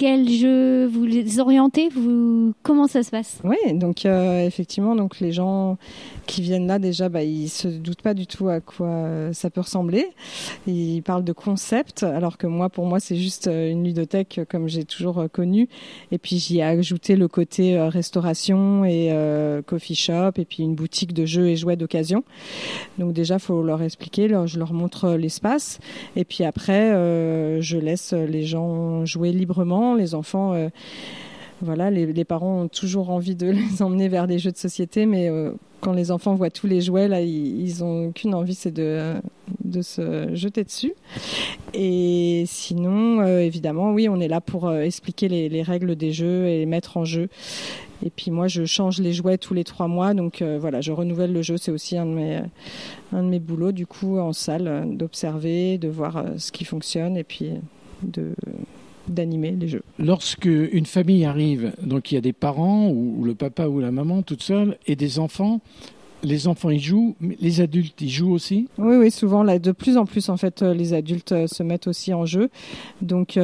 quel jeu vous les orientez? Comment ça se passe? Oui, donc effectivement, donc les gens qui viennent là déjà, ils se doutent pas du tout à quoi ça peut ressembler. Ils parlent de concept, alors que pour moi, c'est juste une ludothèque comme j'ai toujours connu. Et puis j'y ai ajouté le côté restauration et coffee shop, et puis une boutique de jeux et jouets d'occasion. Donc déjà, faut leur expliquer, je leur montre l'espace, et puis après, je laisse les gens jouer librement, les enfants. Voilà, les parents ont toujours envie de les emmener vers des jeux de société, mais quand les enfants voient tous les jouets, là, ils ont qu'une envie, c'est de se jeter dessus. Et sinon, évidemment, oui, on est là pour expliquer les règles des jeux et les mettre en jeu. Et puis moi, je change les jouets tous les 3 mois, donc voilà, je renouvelle le jeu. C'est aussi un de mes boulots, du coup, en salle, d'observer, de voir ce qui fonctionne, et puis d'animer les jeux. Lorsque une famille arrive, donc il y a des parents ou le papa ou la maman toute seule et des enfants, les enfants ils jouent, mais les adultes ils jouent aussi? Oui, souvent là, de plus en plus en fait, les adultes se mettent aussi en jeu. Donc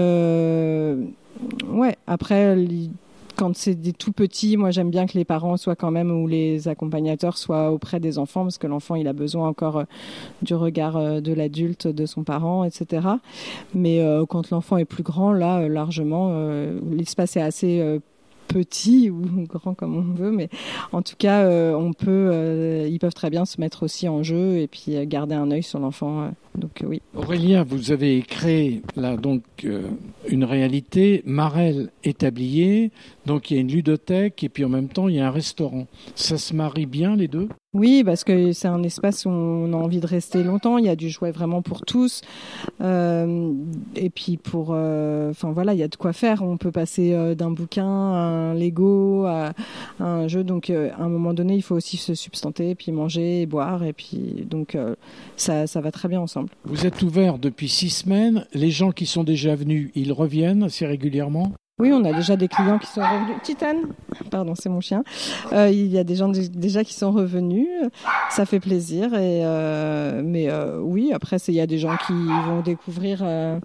après quand c'est des tout petits, moi j'aime bien que les parents soient quand même, ou les accompagnateurs soient auprès des enfants, parce que l'enfant il a besoin encore du regard de l'adulte, de son parent, etc. Mais quand l'enfant est plus grand, là largement, l'espace est assez petit ou grand comme on veut, mais en tout cas ils peuvent très bien se mettre aussi en jeu et puis garder un œil sur l'enfant. Donc oui. Aurélia, vous avez créé là donc une réalité. Marelle est tablier, donc il y a une ludothèque et puis en même temps il y a un restaurant. Ça se marie bien les deux? Oui, parce que c'est un espace où on a envie de rester longtemps. Il y a du jouet vraiment pour tous. Et puis voilà, il y a de quoi faire. On peut passer d'un bouquin à un Lego à un jeu. Donc, à un moment donné, il faut aussi se substanter, puis manger et boire. Et puis, donc, ça va très bien ensemble. Vous êtes ouvert depuis 6 semaines. Les gens qui sont déjà venus, ils reviennent assez régulièrement? Oui, on a déjà des clients qui sont revenus. Titane, pardon, c'est mon chien. Il y a des gens déjà qui sont revenus. Ça fait plaisir. Mais oui, après, il y a des gens qui vont découvrir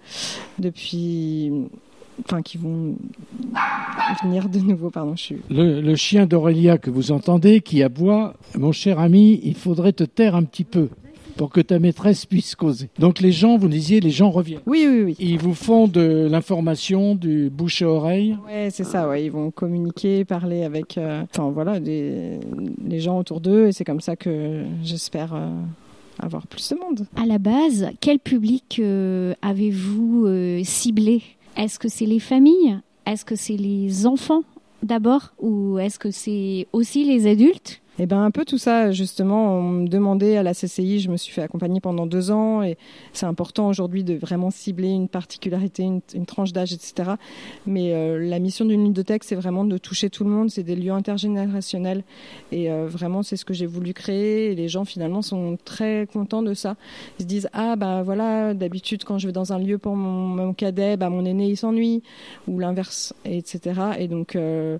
qui vont venir de nouveau. Pardon, Le chien d'Aurélia que vous entendez, qui aboie, mon cher ami, il faudrait te taire un petit peu pour que ta maîtresse puisse causer. Donc les gens, vous disiez, les gens reviennent. Oui. Ils vous font de l'information, du bouche à oreille? Oui, c'est ça, ouais. Ils vont communiquer, parler avec les gens autour d'eux, et c'est comme ça que j'espère avoir plus de monde. À la base, quel public avez-vous ciblé? Est-ce que c'est les familles? Est-ce que c'est les enfants d'abord? Ou est-ce que c'est aussi les adultes? Eh ben, un peu tout ça, justement. On me demandait à la CCI, je me suis fait accompagner pendant 2 ans, et c'est important aujourd'hui de vraiment cibler une particularité, une tranche d'âge, etc. Mais la mission d'une ludothèque, c'est vraiment de toucher tout le monde. C'est des lieux intergénérationnels, et vraiment, c'est ce que j'ai voulu créer. Et les gens, finalement, sont très contents de ça. Ils se disent, voilà, d'habitude, quand je vais dans un lieu pour mon cadet, mon aîné, il s'ennuie, ou l'inverse, etc. Et donc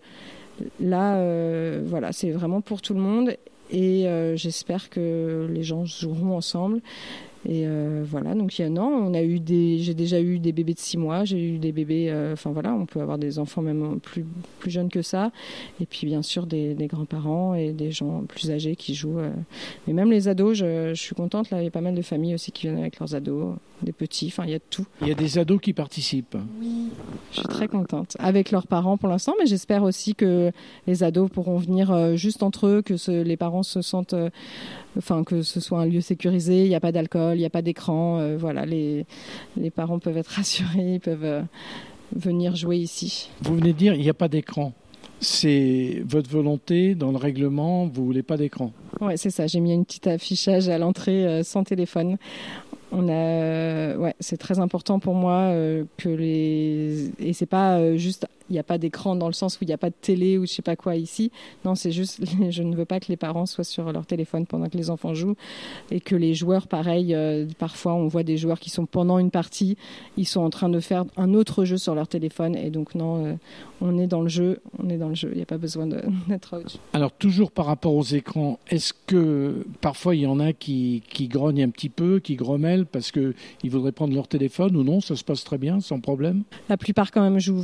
là, voilà, c'est vraiment pour tout le monde, et j'espère que les gens joueront ensemble. Et voilà, donc j'ai déjà eu des bébés de 6 mois, j'ai eu des bébés, on peut avoir des enfants même plus jeunes que ça, et puis bien sûr des grands-parents et des gens plus âgés qui jouent, mais même les ados, je suis contente, là il y a pas mal de familles aussi qui viennent avec leurs ados, des petits, il y a de tout. Il y a des ados qui participent. Oui, je suis très contente, avec leurs parents pour l'instant, mais j'espère aussi que les ados pourront venir juste entre eux, que les parents se sentent, que ce soit un lieu sécurisé, il n'y a pas d'alcool, il n'y a pas d'écran, les parents peuvent être rassurés, ils peuvent venir jouer ici. Vous venez de dire il n'y a pas d'écran. C'est votre volonté dans le règlement, vous ne voulez pas d'écran? Oui, c'est ça, j'ai mis un petit affichage à l'entrée sans téléphone. C'est très important pour moi et c'est pas juste, il n'y a pas d'écran dans le sens où il n'y a pas de télé ou je sais pas quoi ici. Non, c'est juste, je ne veux pas que les parents soient sur leur téléphone pendant que les enfants jouent, et que les joueurs, pareil, parfois on voit des joueurs qui sont pendant une partie, ils sont en train de faire un autre jeu sur leur téléphone, et donc non, on est dans le jeu, il n'y a pas besoin d'être out. Alors toujours par rapport aux écrans, est-ce que parfois il y en a qui grognent un petit peu, qui grommellent parce qu'ils voudraient prendre leur téléphone, ou non, ça se passe très bien, sans problème? La plupart quand même jouent